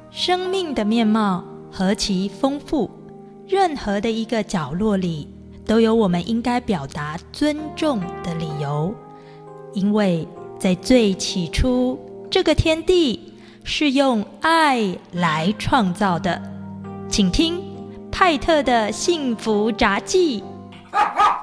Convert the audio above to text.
生命的面貌何其丰富，任何的一个角落里都有我们应该表达尊重的理由。因为在最起初，这个天地是用爱来创造的。请听派特的幸福札记。